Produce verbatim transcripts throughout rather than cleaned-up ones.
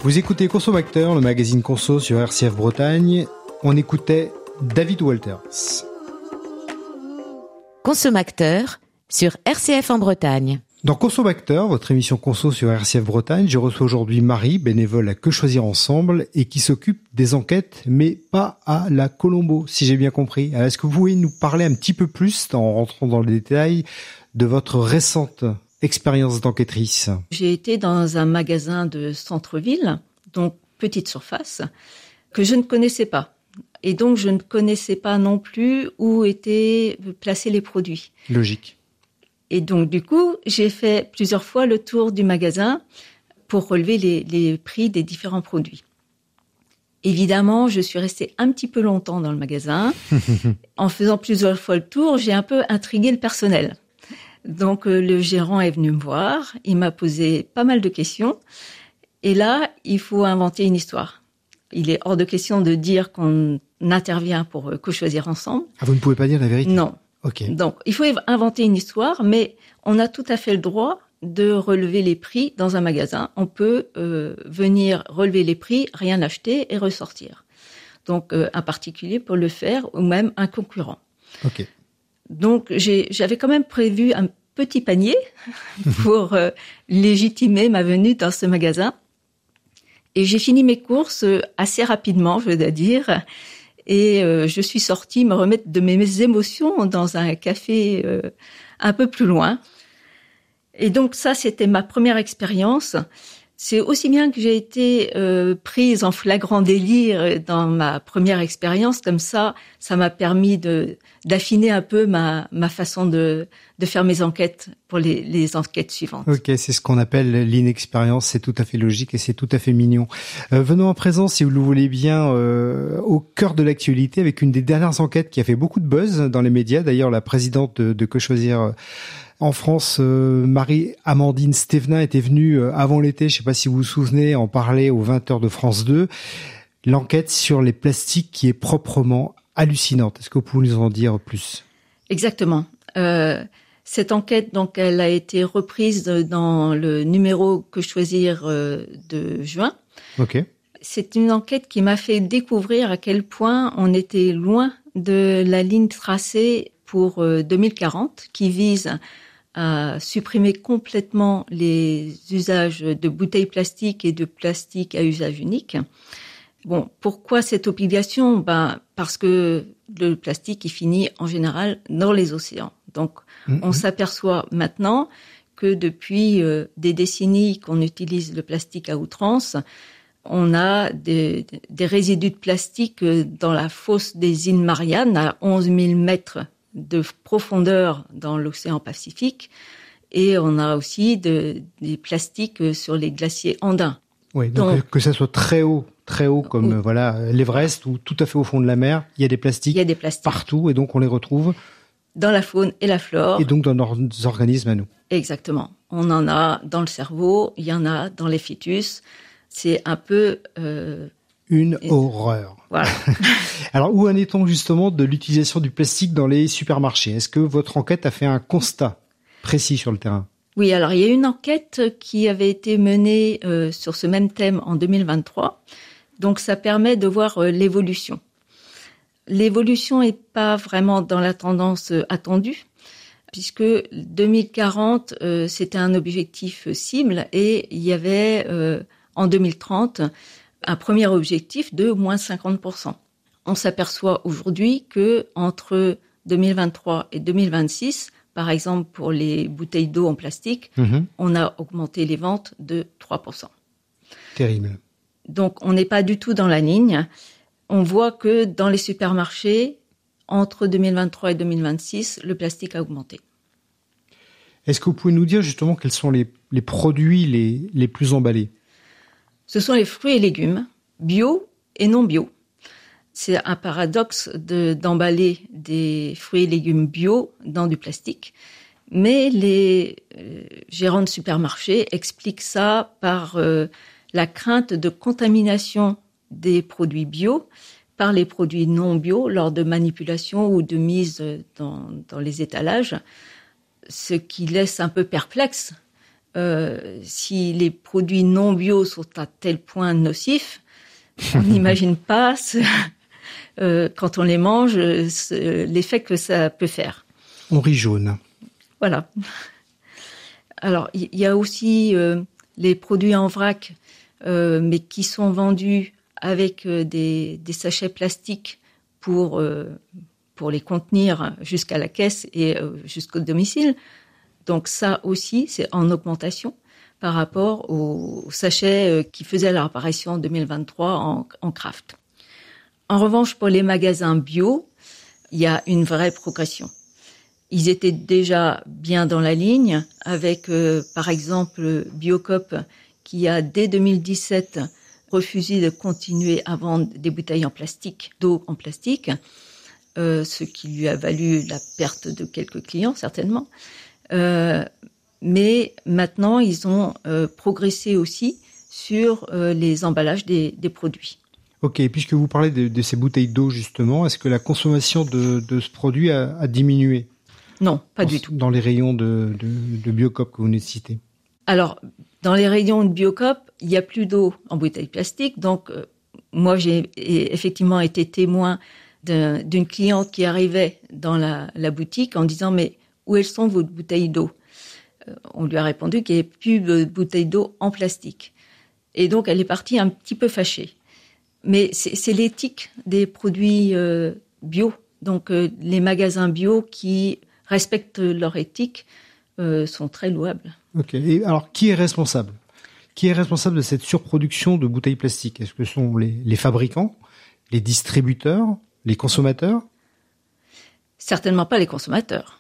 Vous écoutez Consomacteur, le magazine Conso sur R C F Bretagne. On écoutait David Walters. Consomacteur sur R C F en Bretagne. Dans Consomacteur, votre émission Conso sur R C F Bretagne, je reçois aujourd'hui Marie, bénévole à Que Choisir Ensemble et qui s'occupe des enquêtes, mais pas à la Colombo, si j'ai bien compris. Alors, est-ce que vous pouvez nous parler un petit peu plus, en rentrant dans les détails, de votre récente expérience d'enquêtrice? J'ai été dans un magasin de centre-ville, donc petite surface, que je ne connaissais pas. Et donc, je ne connaissais pas non plus où étaient placés les produits. Logique. Et donc, du coup, j'ai fait plusieurs fois le tour du magasin pour relever les, les prix des différents produits. Évidemment, je suis restée un petit peu longtemps dans le magasin. En faisant plusieurs fois le tour, j'ai un peu intrigué le personnel. Donc, euh, le gérant est venu me voir. Il m'a posé pas mal de questions. Et là, il faut inventer une histoire. Il est hors de question de dire qu'on intervient pour euh, co-choisir ensemble. Ah, vous ne pouvez pas dire la vérité? Non. Ok. Donc, il faut inventer une histoire, mais on a tout à fait le droit de relever les prix dans un magasin. On peut euh, venir relever les prix, rien acheter et ressortir. Donc, euh, un particulier peut le faire ou même un concurrent. Ok. Donc, j'ai, j'avais quand même prévu un petit panier pour euh, légitimer ma venue dans ce magasin. Et j'ai fini mes courses assez rapidement, je dois dire. Et euh, je suis sortie me remettre de mes émotions dans un café euh, un peu plus loin. Et donc ça, c'était ma première expérience. C'est aussi bien que j'ai été euh, prise en flagrant délire dans ma première expérience. Comme ça, ça m'a permis de d'affiner un peu ma ma façon de de faire mes enquêtes pour les les enquêtes suivantes. Ok, c'est ce qu'on appelle l'inexpérience. C'est tout à fait logique et c'est tout à fait mignon. Euh, venons à présent, si vous le voulez bien, euh, au cœur de l'actualité avec une des dernières enquêtes qui a fait beaucoup de buzz dans les médias. D'ailleurs, la présidente de, de Que Choisir en France, euh, Marie-Amandine Stévenin, était venue euh, avant l'été, je ne sais pas si vous vous souvenez, en parler aux vingt heures de France deux. L'enquête sur les plastiques qui est proprement hallucinante. Est-ce que vous pouvez nous en dire plus? Exactement. Euh, cette enquête, donc, elle a été reprise dans le numéro Que Choisir euh, de juin. Ok. C'est une enquête qui m'a fait découvrir à quel point on était loin de la ligne tracée pour euh, deux mille quarante, qui vise à supprimer complètement les usages de bouteilles plastiques et de plastique à usage unique. Bon, pourquoi cette obligation? Ben, parce que le plastique, il finit en général dans les océans. Donc, mmh. on s'aperçoit maintenant que depuis euh, des décennies qu'on utilise le plastique à outrance, on a des, des résidus de plastique dans la fosse des îles Mariannes à onze mille mètres de profondeur dans l'océan Pacifique, et on a aussi de, des plastiques sur les glaciers andins. Oui, donc, donc que ça soit très haut, très haut comme oui. euh, voilà l'Everest ou tout à fait au fond de la mer, il y a des plastiques, il y a des plastiques partout et donc on les retrouve dans la faune et la flore. Et donc dans nos organismes à nous. Exactement. On en a dans le cerveau, il y en a dans les fœtus. C'est un peu euh, une horreur. Voilà. Alors, où en est-on justement de l'utilisation du plastique dans les supermarchés? Est-ce que votre enquête a fait un constat précis sur le terrain? Oui, alors il y a une enquête qui avait été menée euh, sur ce même thème en deux mille vingt-trois. Donc, ça permet de voir euh, l'évolution. L'évolution n'est pas vraiment dans la tendance euh, attendue, puisque deux mille quarante, euh, c'était un objectif cible et il y avait euh, en deux mille trente un premier objectif de moins cinquante pour cent. On s'aperçoit aujourd'hui que entre deux mille vingt-trois et deux mille vingt-six, par exemple pour les bouteilles d'eau en plastique, mmh. on a augmenté les ventes de trois pour cent. Terrible. Donc on n'est pas du tout dans la ligne. On voit que dans les supermarchés, entre deux mille vingt-trois et deux mille vingt-six, le plastique a augmenté. Est-ce que vous pouvez nous dire justement quels sont les, les produits les, les plus emballés? Ce sont les fruits et légumes, bio et non bio. C'est un paradoxe de, d'emballer des fruits et légumes bio dans du plastique. Mais les euh, gérants de supermarchés expliquent ça par euh, la crainte de contamination des produits bio par les produits non bio lors de manipulation ou de mise dans, dans les étalages, ce qui laisse un peu perplexe euh, si les produits non bio sont à tel point nocifs, on n'imagine pas ce, euh, quand on les mange ce, l'effet que ça peut faire. On rit jaune. Voilà. Alors, il y, y a aussi euh, les produits en vrac, euh, mais qui sont vendus avec euh, des, des sachets plastiques pour euh, pour les contenir jusqu'à la caisse et euh, jusqu'au domicile. Donc ça aussi, c'est en augmentation par rapport aux sachets euh, qui faisaient leur apparition en deux mille vingt-trois en, en craft. En revanche, pour les magasins bio, il y a une vraie progression. Ils étaient déjà bien dans la ligne avec, euh, par exemple, Biocop, qui a, dès deux mille dix-sept, refusé de continuer à vendre des bouteilles en plastique, d'eau en plastique, euh, ce qui lui a valu la perte de quelques clients, certainement. Euh, mais maintenant, ils ont euh, progressé aussi sur euh, les emballages des, des produits. Ok, et puisque vous parlez de, de ces bouteilles d'eau, justement, est-ce que la consommation de, de ce produit a, a diminué ? Non, pas dans, du tout. Dans les rayons de, de, de Biocop que vous venez de citer. Alors, dans les rayons de Biocop, il n'y a plus d'eau en bouteille plastique. Donc, euh, moi, j'ai effectivement été témoin d'un, d'une cliente qui arrivait dans la, la boutique en disant « Mais où elles sont vos bouteilles d'eau ?» euh, On lui a répondu qu'il n'y avait plus de bouteilles d'eau en plastique. Et donc, elle est partie un petit peu fâchée. Mais c'est, c'est l'éthique des produits euh, bio. Donc, euh, les magasins bio qui respectent leur éthique euh, sont très louables. Ok. Et alors, qui est responsable ? Qui est responsable de cette surproduction de bouteilles plastiques ? Est-ce que ce sont les, les fabricants, les distributeurs, les consommateurs ? Certainement pas les consommateurs.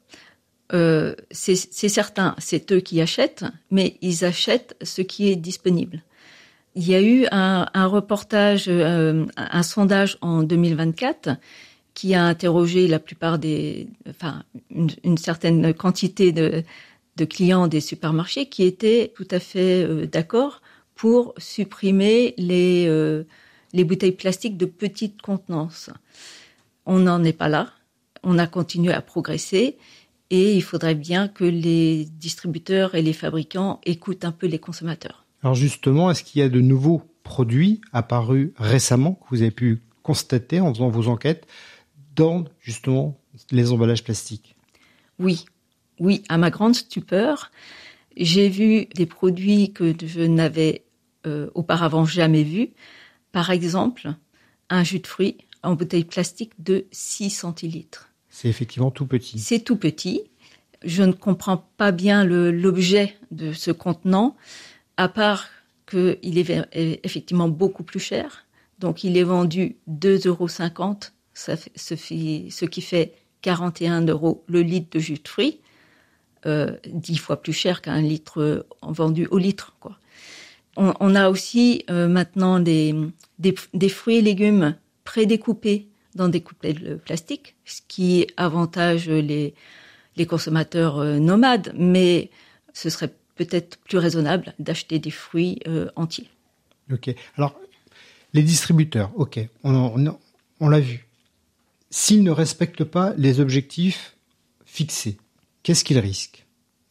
Euh, c'est, c'est certain, c'est eux qui achètent, mais ils achètent ce qui est disponible. Il y a eu un, un reportage, euh, un sondage en deux mille vingt-quatre qui a interrogé la plupart des, enfin, une, une certaine quantité de, de clients des supermarchés qui étaient tout à fait euh, d'accord pour supprimer les, euh, les bouteilles plastiques de petite contenance. On n'en est pas là. On a continué à progresser et il faudrait bien que les distributeurs et les fabricants écoutent un peu les consommateurs. Alors justement, est-ce qu'il y a de nouveaux produits apparus récemment que vous avez pu constater en faisant vos enquêtes dans justement les emballages plastiques ? Oui, oui, à ma grande stupeur, j'ai vu des produits que je n'avais euh, auparavant jamais vus. Par exemple, un jus de fruits en bouteille plastique de six centilitres. C'est effectivement tout petit. C'est tout petit. Je ne comprends pas bien le, l'objet de ce contenant, à part qu'il est effectivement beaucoup plus cher. Donc, il est vendu deux euros cinquante, ça fait, ce, fait, ce qui fait quarante et un euros le litre de jus de fruits, euh, dix fois plus cher qu'un litre vendu au litre, quoi. On, on a aussi euh, maintenant des, des, des fruits et légumes prédécoupés dans des coupelles plastiques, ce qui avantage les, les consommateurs euh, nomades, mais ce serait peut-être plus raisonnable d'acheter des fruits euh, entiers. Ok. Alors, les distributeurs, ok, on, on, on l'a vu. S'ils ne respectent pas les objectifs fixés, qu'est-ce qu'ils risquent ?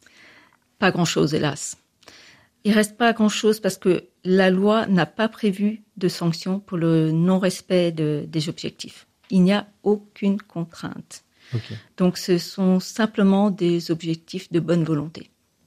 Pas grand-chose, hélas. Il reste pas grand-chose parce que la loi n'a pas prévu de sanctions pour le non-respect de, des objectifs. Il n'y a aucune contrainte. Okay. Donc, ce sont simplement des objectifs de bonne volonté.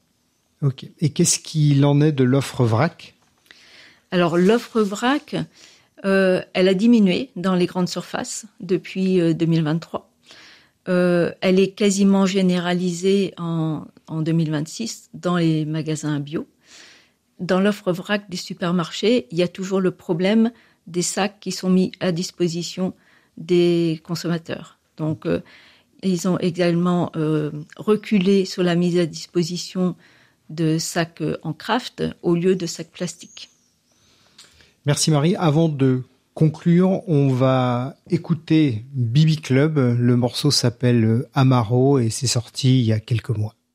Ok. Et qu'est-ce qu'il en est de l'offre vrac ? Alors, l'offre vrac, euh, elle a diminué dans les grandes surfaces depuis euh, deux mille vingt-trois. Euh, elle est quasiment généralisée en, en deux mille vingt-six dans les magasins bio. Dans l'offre vrac des supermarchés, il y a toujours le problème des sacs qui sont mis à disposition des consommateurs. Donc, euh, ils ont également euh, reculé sur la mise à disposition de sacs en craft au lieu de sacs plastiques. Merci Marie. Avant de conclure, on va écouter B B Club. Le morceau s'appelle Amaro et c'est sorti il y a quelques mois.